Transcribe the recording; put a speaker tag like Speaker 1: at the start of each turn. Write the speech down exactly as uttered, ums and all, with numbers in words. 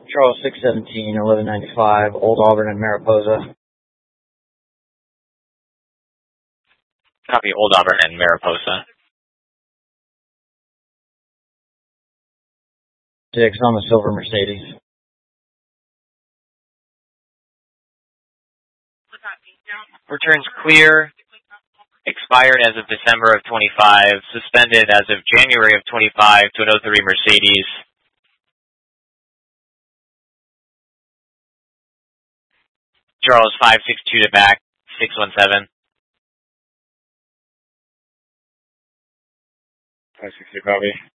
Speaker 1: Charles six seventeen, eleven ninety-five, Old Auburn and Mariposa.
Speaker 2: Copy Old Auburn and Mariposa.
Speaker 1: Six on the silver Mercedes.
Speaker 2: Returns clear. Expired as of December of twenty-five. Suspended as of January of twenty-five to an oh three Mercedes. Charles five six two to back, six one seven.
Speaker 3: five six two, copy.